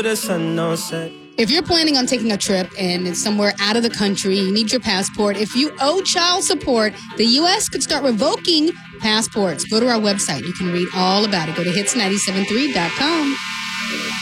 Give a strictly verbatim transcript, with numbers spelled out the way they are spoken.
The sun don't set. If you're planning on taking a trip and it's somewhere out of the country, you need your passport. If you owe child support, the U S could start revoking passports. Go to our website. You can read all about it. Go to hits nine seven three dot com.